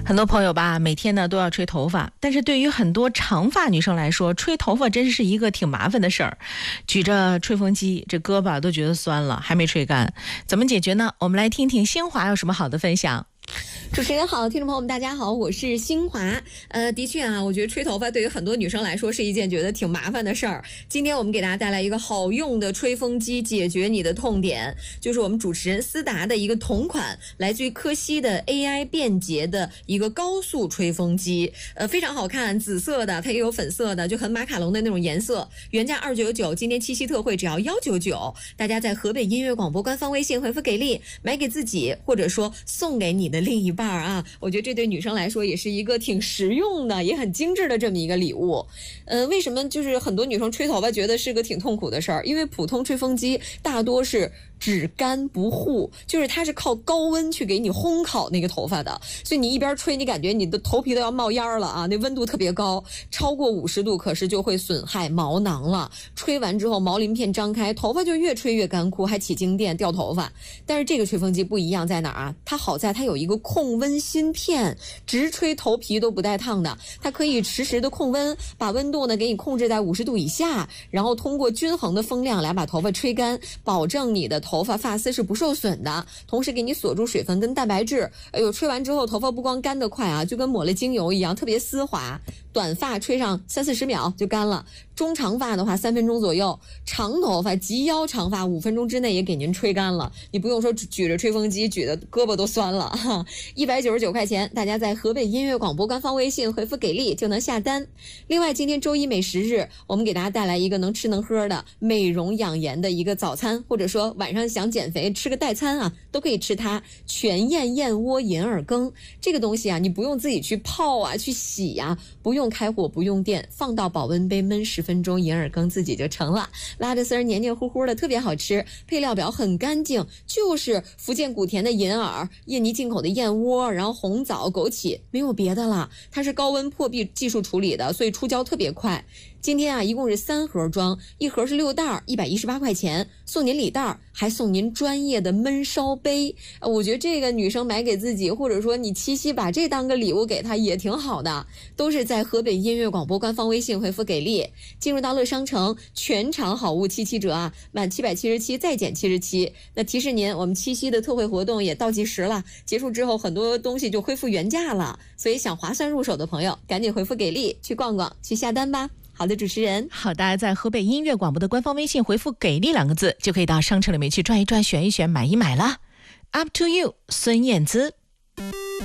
很多朋友吧，每天呢都要吹头发，但是对于很多长发女生来说，吹头发真是一个挺麻烦的事儿。举着吹风机，这胳膊都觉得酸了，还没吹干，怎么解决呢？我们来听听新华有什么好的分享。 主持人好，听众朋友们大家好，我是新华。的确啊，我觉得吹头发对于很多女生来说是一件觉得挺麻烦的事儿。今天我们给大家带来一个好用的吹风机，解决你的痛点，就是我们主持人思达的一个同款，来自于科西的 AI 便捷的一个高速吹风机。非常好看，紫色的，它也有粉色的，就很马卡龙的那种颜色。原价299，今天七夕特惠只要199。大家在河北音乐广播官方微信回复给力，买给自己或者说送给你的另一半啊，我觉得这对女生来说也是一个挺实用的，也很精致的这么一个礼物。为什么就是很多女生吹头发觉得是个挺痛苦的事儿？因为普通吹风机大多是只干不护，就是它是靠高温去给你烘烤那个头发的，所以你一边吹，你感觉你的头皮都要冒烟了啊！那温度特别高，超过50度，可是就会损害毛囊了。吹完之后，毛鳞片张开，头发就越吹越干枯，还起静电、掉头发。但是这个吹风机不一样在哪儿啊？它好在它有一个控温芯片，直吹头皮都不带烫的，它可以实时的控温，把温度呢给你控制在50度以下，然后通过均衡的风量来把头发吹干，保证你的头发发丝是不受损的，同时给你锁住水分跟蛋白质。哎呦，吹完之后头发不光干得快啊，就跟抹了精油一样，特别丝滑。短发吹上30-40秒就干了，中长发的话3分钟左右，长头发及腰长发5分钟之内也给您吹干了。你不用说举着吹风机举的胳膊都酸了哈。199块钱，大家在河北音乐广播官方微信回复给力就能下单。另外今天周一美食日，我们给大家带来一个能吃能喝的美容养颜的一个早餐，或者说晚上想减肥吃个代餐啊，都可以吃它。全燕燕窝银耳羹这个东西啊，你不用自己去泡啊去洗啊，不用开火不用电，放到保温杯焖10分钟，银耳羹自己就成了，拉着丝儿黏黏糊糊的，特别好吃。配料表很干净，就是福建古田的银耳、印尼进口的燕窝，然后红枣、枸杞，没有别的了。它是高温破壁技术处理的，所以出胶特别快。今天啊，一共是3盒装，一盒是6袋，118块钱，送您礼袋，还送您专业的焖烧杯。我觉得这个女生买给自己，或者说你七夕把这当个礼物给她也挺好的。都是在河北音乐广播官方微信回复给力，进入到乐商城，全场好物77折啊，满777再减77。那提示您，我们七夕的特惠活动也倒计时了，结束之后很多东西就恢复原价了，所以想划算入手的朋友，赶紧回复给力，去逛逛，去下单吧。好的，主持人。 好的，在河北音乐广播的官方微信回复给力2个字，就可以到商城里面去转一转，选一选，买一买了。Up to you， 孙燕姿。